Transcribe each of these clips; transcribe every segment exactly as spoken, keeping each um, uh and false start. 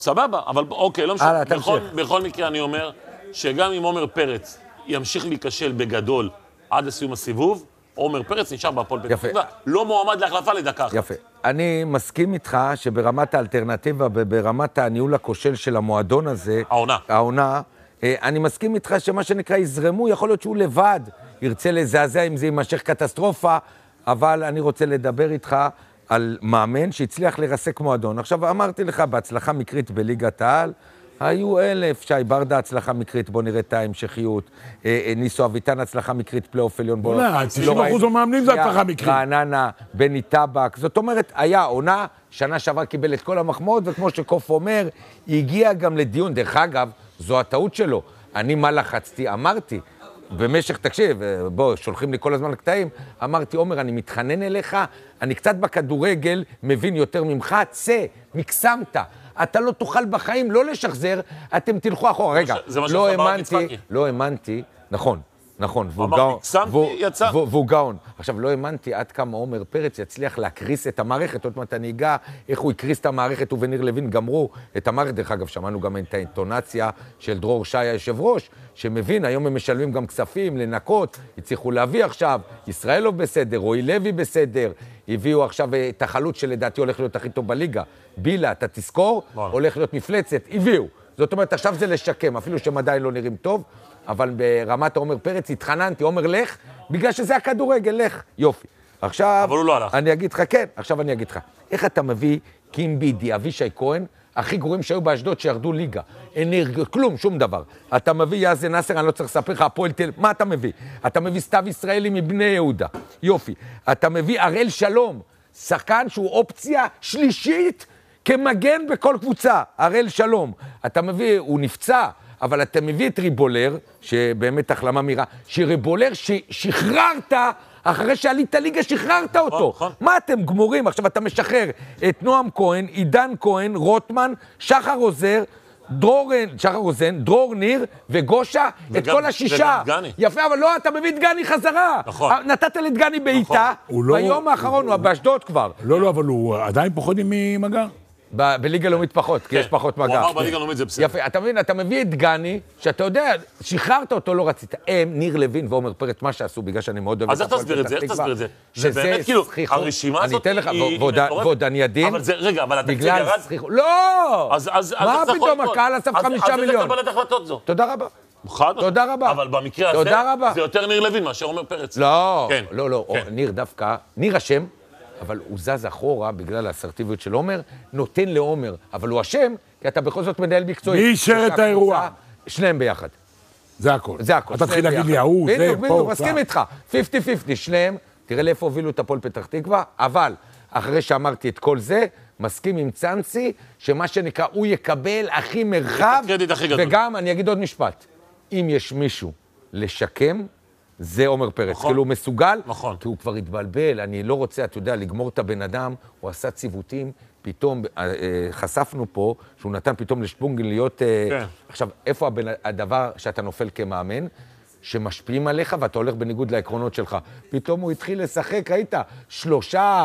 סבבה, אבל אוקיי, לא משנה. בכל, בכל מקרה אני אומר שגם אם עומר פרץ ימשיך להיכשל בגדול עד לסיום הסיבוב, עומר פרץ נשאר בהפועל פתח תקווה, לא מועמד להחלפה לדקה אחת. יפה. אני מסכים איתך שברמת האלטרנטיבה וברמת הניהול הכושל של המועדון הזה, העונה. העונה, אני מסכים איתך שמה שנקרא יזרמו, יכול להיות שהוא לבד, ירצה לזעזע אם זה יימשך קטסטרופה, אבל אני רוצה לדבר איתך על מאמן שהצליח לרסק מועדון. עכשיו, אמרתי לך, בהצלחה מקרית בליגת העל, היו אלף, שי ברדה הצלחה מקרית, בוא נראה את ההמשכיות, ניסו אביטן הצלחה מקרית, פלייאוף עליון, בוא נראה, תשעים אחוז המאמנים זה הצלחה מקרית. רעננה, בני טבק, זאת אומרת, היה עונה, שנה שעבר קיבל את כל המחמאות, וכמו שקוף אומר, הגיע גם לדיון, דרך אגב, זו הטעות שלו. אני מה לחצתי? אמרתי, במשך, תקשיב, בוא, שולחים לי כל הזמן לקטעים, אמרתי, עומר, אני מתחנן אליך, אני קצת בכדורגל, מבין יותר ממך, צא, מקסמת. אתה לא תוכל בחיים לא לשחזר, אתם תלכו אחורה. רגע, לא האמנתי, לא האמנתי, נכון, נכון, והוא גאון. עכשיו, לא האמנתי עד כמה עומר פרץ יצליח להקריס את המערכת, עוד מעט אני אגע איך הוא הקריס את המערכת, ובניר לוין גמרו את המערכת. דרך אגב, שמענו גם את האינטונציה של דרור שי היושב ראש, שמבין, היום הם משלמים גם כספים לנקות, הצליחו להביא עכשיו, ישראלוב בסדר, רועי לוי בסדר, הביאו עכשיו את החלוץ שלדעתי הולך להיות הכי טוב בליגה, בילה, אתה תזכור, הולך להיות מפלצת, הביאו. זאת אומרת, עכשיו זה לשקם, אפילו שהם עדיין לא נראים טוב, אבל ברמת עומר פרץ התחננתי, עומר לך, בגלל שזה הכדורגל, לך, יופי. עכשיו, אבל הוא לא הלך. אני אגיד לך, כן, עכשיו אני אגיד לך, איך אתה מביא קימבידי, אבישי כהן, הכי גרועים שהיו באשדוד שירדו ליגה, אנרגיות, כלום, שום דבר. אתה מביא יאזן נאסר, אני לא צריך לספר לך, הפועל תל, מה אתה מביא? אתה מביא סתיו ישראלי מבני יהודה, יופי. אתה מביא אראל שלום, שחקן שהוא אופציה שלישית כמגן בכל קבוצה, אראל שלום. אתה מביא, הוא נפצע, אבל אתה מביא את ריבולר, שבאמת החלמה מהירה, שריבולר ששחררת, אחרי שעלית ליגה שחררת אותו. מה אתם גמורים? עכשיו אתה משחרר את נועם כהן, עידן כהן, רוטמן, שחר עוזר, דרור, שחר רוזן, דרור ניר וגושה, את כל השישה. יפה, אבל לא, אתה מביא את גני חזרה. נתת את גני בעיטה, ביום האחרון הוא באשדוד כבר. לא, לא, אבל הוא עדיין פחות ממגע. בליגה לאומית פחות, כי יש פחות מגע. הוא אמר בליגה לאומית זה בסדר. יפה, אתה מבין, אתה מביא את גני, שאתה יודע, שחררת אותו, לא רצית. הם, ניר לוין ועומר פרץ, מה שעשו, בגלל שאני מאוד אוהב את הפועל פתח תקווה. אז איך תסביר את זה? איך תסביר את זה? שבאמת, כאילו, הרשימה הזאת היא... ועוד אני עדין. אבל זה, רגע, אבל התקציב ירד? לא! אז מה פתאום, הקהל אסף חמישה מיליון. אז איזה קבלת החלטות זו? תודה רבה. חד? תודה רבה. אבל במקרה הזה, זה יותר ניר לוין מאשר עומר פרץ. לא, לא, לא, ניר דווקא, ניר אשם, אבל הוא זז אחורה בגלל האסרטיביות של עומר, נותן לעומר, אבל הוא אשם, כי אתה בכל זאת מנהל מקצועי. מי אישר את האירוע? שניהם ביחד. זה הכל. זה הכל. אתה תתחיל להגיד לי, ההוא, זה, פה, בדיוק, מסכים איתך. חמישים חמישים, שניהם, תראה לאיפה הובילו את הפועל פתח תקווה, אבל אחרי שאמרתי את כל זה, מסכים עם צאנסי, שמה שנקרא, הוא יקבל הכי מרחב, וגם, אני אגיד עוד משפט, אם יש מישהו לשקם, זה עומר פרץ, כאילו הוא מסוגל, כי הוא כבר התבלבל, אני לא רוצה, אתה יודע, לגמור את הבן אדם, הוא עשה ציוותים, פתאום חשפנו פה, שהוא נתן פתאום לשפונגל להיות... עכשיו, איפה הדבר שאתה נופל כמאמן, שמשפיעים עליך ואתה הולך בניגוד לעקרונות שלך. פתאום הוא התחיל לשחק, ראית, שלושה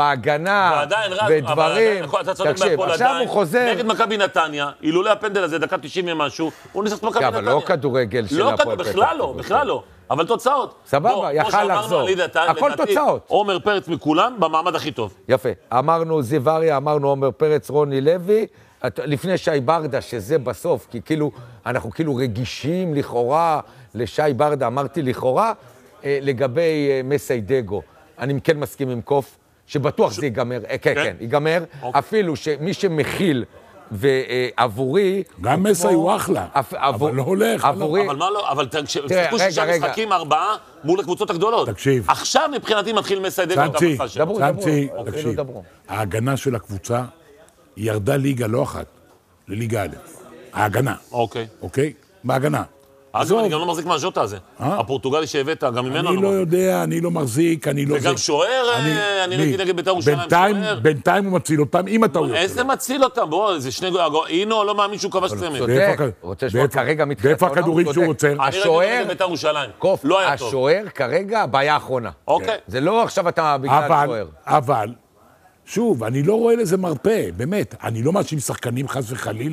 בהגנה ודברים. תקשיב, עכשיו הוא חוזר... נגד מכבי נתניה, אילולי הפנדל הזה, דקה תשעים ומשהו, הוא ניסח את מכבי נתניה. אבל לא כדורגל של הפועל פתח. בכלל לא, בכלל לא. אבל תוצאות. סבבה, יכל לחזור. הכל תוצאות. עומר פרץ מכולם במעמד הכי טוב. יפה. אמרנו זיווריה, אמרנו עומר פרץ, רוני לוי, לפני שי ברדה, שזה בסוף, כי כאילו, אנחנו כאילו רגישים לכאורה לשי ברדה, אמרתי לכאורה, לגבי מסיידגו. אני כן מסכים עם קוף, שבטוח זה ייגמר, כן, כן, ייגמר, אפילו שמי שמכיל, ועבורי... גם מסי הוא אחלה, אבל לא הולך. אבל מה לא, אבל תפסקו שישה משחקים ארבעה מול הקבוצות הגדולות. תקשיב. עכשיו מבחינתי מתחיל מסי דגו. צמצי, צמצי, תקשיב. ההגנה של הקבוצה ירדה ליגה לא אחת, לליגה א'. ההגנה. אוקיי. אוקיי? בהגנה. אז אני גם לא מחזיק מהז'וטה הזה. הפורטוגלי שהבאת, גם ממנו אני לא יודע, אני לא מחזיק, אני לא... וגם שוער, אני ראיתי נגד בית"ר ירושלים שוער. בינתיים הוא מציל אותם, אם אתה... איזה מציל אותם? בוא, זה שני... אינו לא מאמין שהוא כבש צמד. רוצה שהוא כרגע מתחילת... ואיפה הכדורים שהוא רוצה? השוער... נגד בית"ר ירושלים. קוף, השוער כרגע הבעיה האחרונה. אוקיי. זה לא עכשיו אתה בגלל השוער. אבל שוב, אני לא רואה לזה מרפא, באמת. אני לא מאשים שחקנים חס וחלילה.